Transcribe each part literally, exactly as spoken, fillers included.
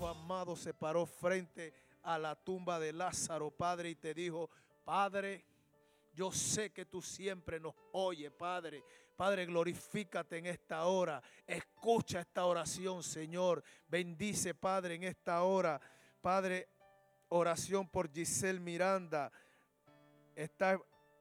Hijo amado se paró frente a la tumba de Lázaro, Padre, y te dijo: Padre, yo sé que tú siempre nos oyes, Padre. Padre, glorifícate en esta hora. Escucha esta oración, Señor. Bendice, Padre, en esta hora. Padre, oración por Giselle Miranda. Está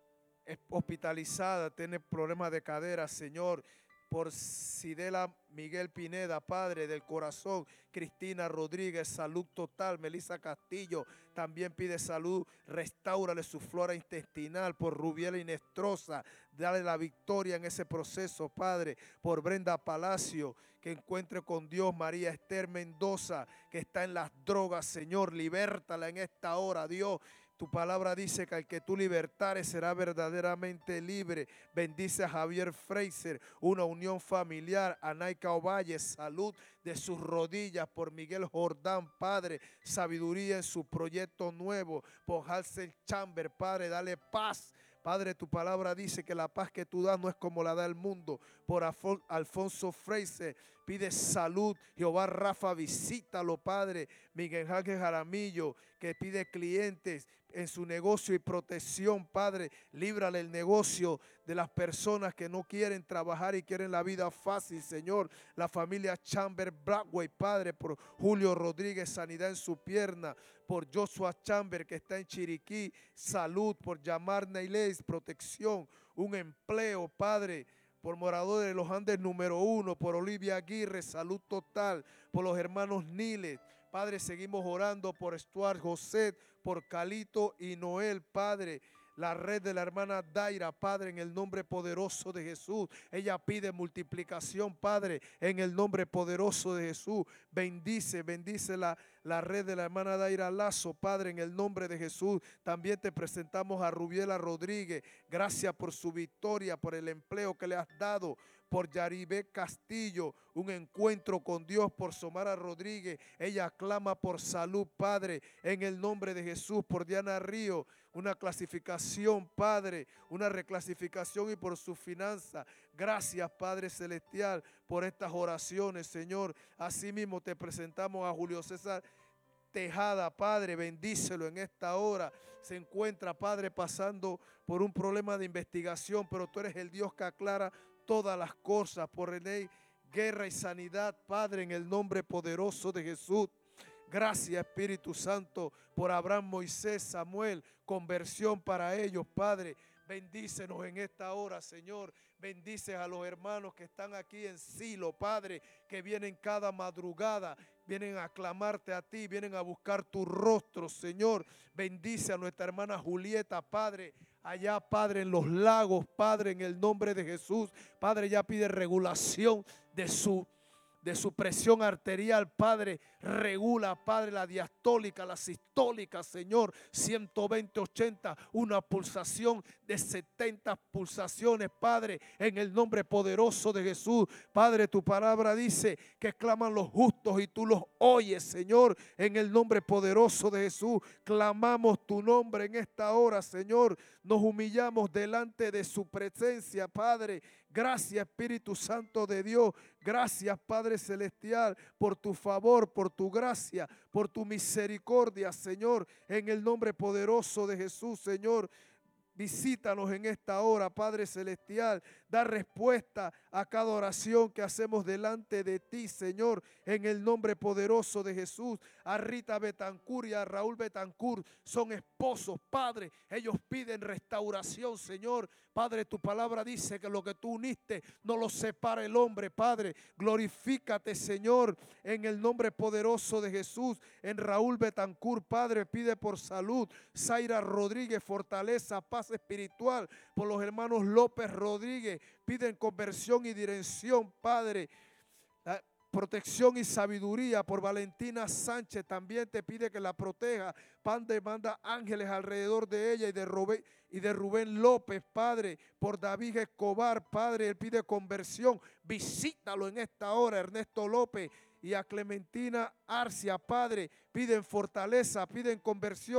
hospitalizada, tiene problemas de cadera, Señor. Por Sidela Miguel Pineda, Padre del corazón, Cristina Rodríguez, salud total. Melissa Castillo también pide salud, restáurale su flora intestinal. Por Rubiela Inestrosa, dale la victoria en ese proceso, Padre. Por Brenda Palacio, que encuentre con Dios. María Esther Mendoza, que está en las drogas, Señor, libértala en esta hora, Dios. Tu palabra dice que al que tú libertares será verdaderamente libre. Bendice a Javier Fraser, una unión familiar. A Naika Ovalle, salud de sus rodillas. Por Miguel Jordán, Padre, sabiduría en su proyecto nuevo. Por Halsey Chamber, Padre, dale paz. Padre, tu palabra dice que la paz que tú das no es como la da el mundo. Por Alfon Alfonso Fraser, pide salud. Jehová Rafa, visítalo, Padre. Miguel Ángel Jaramillo, que pide clientes en su negocio y protección, Padre. Líbrale el negocio de las personas que no quieren trabajar y quieren la vida fácil, Señor. La familia Chamber Brockway, Padre, por Julio Rodríguez, sanidad en su pierna. Por Joshua Chamber, que está en Chiriquí, salud. Por Yamar Neiles, protección, un empleo, Padre. Por Moradores de los Andes número uno, por Olivia Aguirre, salud total. Por los hermanos Niles, Padre, seguimos orando por Stuart José, por Calito y Noel, Padre. La red de la hermana Daira, Padre, en el nombre poderoso de Jesús. Ella pide multiplicación, Padre, en el nombre poderoso de Jesús. Bendice, bendice la, la red de la hermana Daira Lazo, Padre, en el nombre de Jesús. También te presentamos a Rubiela Rodríguez. Gracias por su victoria, por el empleo que le has dado. Por Yaribé Castillo, un encuentro con Dios. Por Somara Rodríguez, ella clama por salud, Padre, en el nombre de Jesús. Por Diana Río, una clasificación, Padre, una reclasificación, y por su finanza. Gracias, Padre Celestial, por estas oraciones, Señor. Asimismo te presentamos a Julio César Tejada, Padre, bendícelo en esta hora. Se encuentra, Padre, pasando por un problema de investigación, pero tú eres el Dios que aclara todas las cosas. Por René Guerra y sanidad, Padre, en el nombre poderoso de Jesús. Gracias, Espíritu Santo, por Abraham, Moisés, Samuel, conversión para ellos, Padre. Bendícenos en esta hora, Señor. Bendice a los hermanos que están aquí en Silo, Padre, que vienen cada madrugada, vienen a clamarte a ti, vienen a buscar tu rostro, Señor. Bendice a nuestra hermana Julieta, Padre, allá, Padre, en los lagos, Padre, en el nombre de Jesús. Padre, ya pide regulación de su de su presión arterial, Padre. Regula, Padre, la diastólica, la sistólica, Señor. ciento veinte, ochenta, una pulsación de setenta pulsaciones, Padre, en el nombre poderoso de Jesús. Padre, tu palabra dice que claman los justos y tú los oyes, Señor, en el nombre poderoso de Jesús. Clamamos tu nombre en esta hora, Señor. Nos humillamos delante de su presencia, Padre. Gracias, Espíritu Santo de Dios. Gracias, Padre Celestial, por tu favor, por tu gracia, por tu misericordia, Señor, en el nombre poderoso de Jesús, Señor. Visítanos en esta hora, Padre Celestial. Da respuesta a cada oración que hacemos delante de ti, Señor, en el nombre poderoso de Jesús. A Rita Betancur y a Raúl Betancur son esposos, Padre. Ellos piden restauración, Señor. Padre, tu palabra dice que lo que tú uniste no lo separa el hombre, Padre. Glorifícate, Señor, en el nombre poderoso de Jesús. En Raúl Betancur, Padre, pide por salud. Zaira Rodríguez, fortaleza, paz espiritual. Por los hermanos López Rodríguez, piden conversión y dirección, Padre. La protección y sabiduría. Por Valentina Sánchez, también te pide que la proteja. Padre, manda ángeles alrededor de ella y de Rubén, y de Rubén López, Padre. Por David Escobar, Padre, él pide conversión. Visítalo en esta hora. Ernesto López y a Clementina Arcia, Padre, piden fortaleza, piden conversión.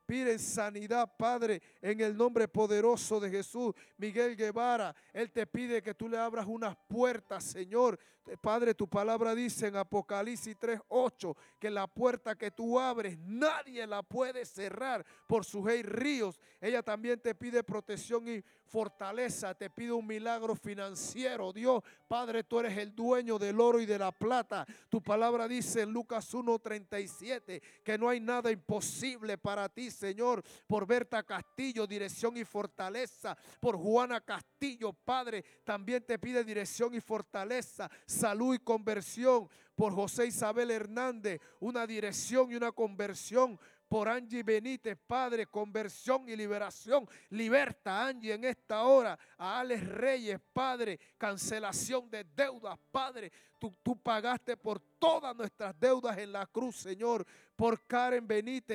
piden sanidad, Padre, en el nombre poderoso de Jesús. Miguel Guevara, él te pide que tú le abras unas puertas, Señor. Padre, tu palabra dice en Apocalipsis tres ocho que la puerta que tú abres nadie la puede cerrar por sus ríos. Ella también te pide protección y fortaleza, te pide un milagro financiero. Dios, Padre, tú eres el dueño del oro y de la plata. Tu palabra dice en Lucas uno treinta y siete que no hay nada imposible para ti, Señor. Por Berta Castillo, dirección y fortaleza. Por Juana Castillo, Padre, también te pide dirección y fortaleza, salud y conversión. Por José Isabel Hernández, una dirección y una conversión. Por Angie Benítez, Padre, conversión y liberación. Liberta, Angie, en esta hora. A Alex Reyes, Padre, cancelación de deudas, Padre. Tú, tú pagaste por todas nuestras deudas en la cruz, Señor. Por Karen Benítez.